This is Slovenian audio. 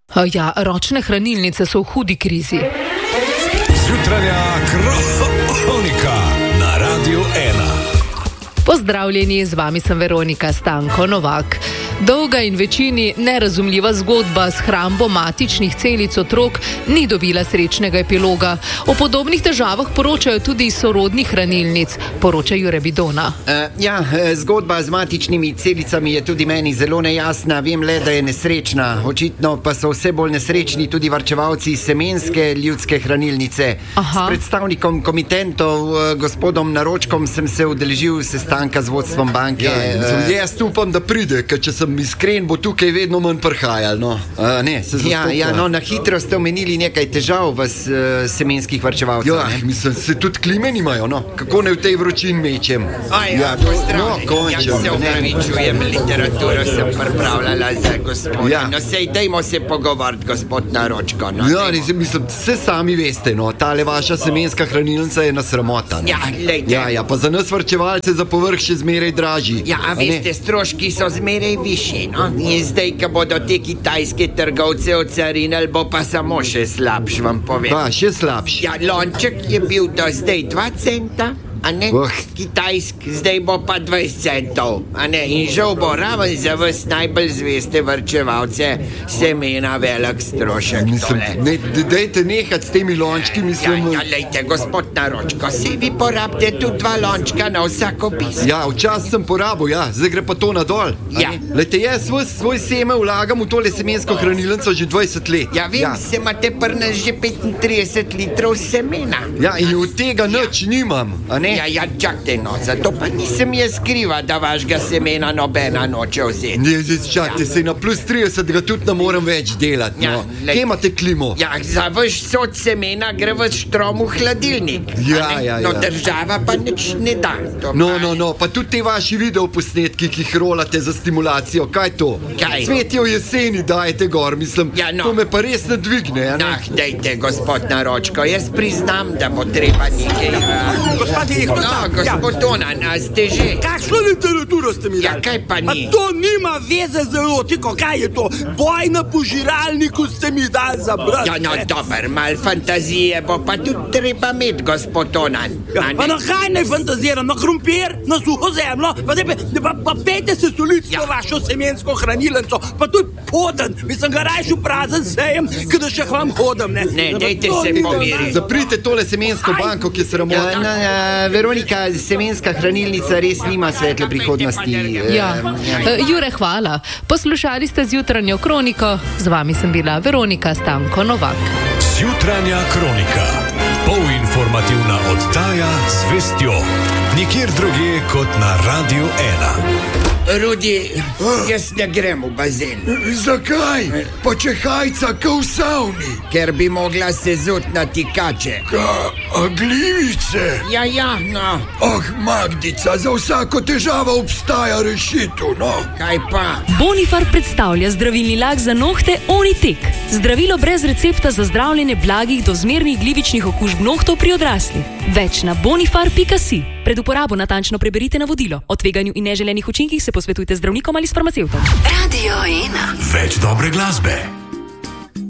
Ja, ročne hranilnice so v hudi krizi. Jutranja kronika na Radiu 1. Pozdravljeni, z vami sem Veronika Stanko Novak. Dolga in večini nerazumljiva zgodba s hrambo matičnih celic otrok ni dobila srečnega epiloga. O podobnih težavah poročajo tudi iz sorodnih hranilnic, poroča Jure Bidona. Zgodba z matičnimi celicami je tudi meni zelo nejasna. Vem le, da je nesrečna. Očitno pa so vse bolj nesrečni tudi varčevalci semenske ljudske hranilnice. Aha. S predstavnikom komitentov, gospodom Naročkom, sem se udeležil sestanka z vodstvom banke. Jaz upam, da pride, ker če sem iskren, bo tukaj vedno manj prihajal. Na hitro ste omenili nekaj težav v semenskih varčevalcev. Mislim, se tudi klime nimajo, no. Kako ne v tej vročini mečem? Končno. Se upravičujem, literaturo sem pripravljala za gospodin. Sej, dajmo se pogovoriti, gospod Naročko. Mislim, vse sami veste, no. Tale vaša semenska hranilnica je nasramota. Pa za nas varčevalce za povrh še zmeraj dražji. Veste, stroški so zmeraj višji. In zdaj, ko bodo te kitajske trgovce ocarinili, bo pa samo še slabš, vam povem. Še slabš. Lonček je bil do zdaj 2 centa, a ne? Kitajsk, zdaj bo pa 20 centov, a ne? In žal bo raven za vas najbolj zveste varčevalce semena velik strošek. Dajte nehati s temi lončki, mislim. Lejte, gospod Naročko, si vi porabite tudi 2 lončka na vsako pis. Včasih sem porabil, zdaj gre pa to nadol. Lejte, jaz svoj seme vlagam v tole semensko hranilnico že 20 let. Vem, se imate pri nas že 35 litrov semena. In od tega nič nimam, a ne? Čakajte, no, zato pa nisem jaz kriva, da vašega semena nobena noče vzeti. Čakajte, se na plus 30 ga tudi ne morem več delati, no. Kje imate klimo? Za vaš sod semena gre v štrom v hladilnik. No, država pa nič ne da. Pa tudi te vaši videoposnetki, ki jih rolate za stimulacijo, kaj to? Cvetje v jeseni dajete gor, mislim, to me pa res ne dvigne, a ne? Dajte, gospod Naročko, jaz priznam, da bo treba nekaj... Gospod Onan, a ste že? Kakšno literaturo ste mi dali? Kaj pa ni? To nima veze z erotiko, kaj je to? Boj na požiralniku ste mi dali za brati. Dober, mal fantazije bo pa tudi treba imeti, gospod Onan. Pa na kaj ne fantaziram? Na krompir, na suho zemljo? Pa pejte se stolic na vašo semensko hranilnico, pa tudi poden. Mislim, ga rajšu prazen sejem, kada še k vam hodim, ne? Ne, dajte se pomiriti. Zaprite tole semensko banko, ki se ramota. Veronika, semenska hranilnica res nima svetle prihodnosti. Jure, hvala. Poslušali ste Zjutranjo kroniko, z vami sem bila Veronika Stanko Novak. Zjutranja kronika, polinformativna oddaja z vestjo, nikjer drugje kot na Radiu 1. Rudi, jaz ne grem v bazen. Zakaj? Pa če hajca kao v savni. Ker bi mogla se zut na tikače. A glivice? No. Magdica, za vsako težavo obstaja rešitev, no. Kaj pa? Bonifar predstavlja zdravilni lak za nohte Onitek. Zdravilo brez recepta za zdravljenje blagih do zmernih glivičnih okužb nohtov pri odraslih. Več na bonifar.si. Pred uporabo natančno preberite navodilo. O tveganju in neželenih učinkih se posvetujte z zdravnikom ali s farmacevtom. Radio 1. Več dobre glasbe.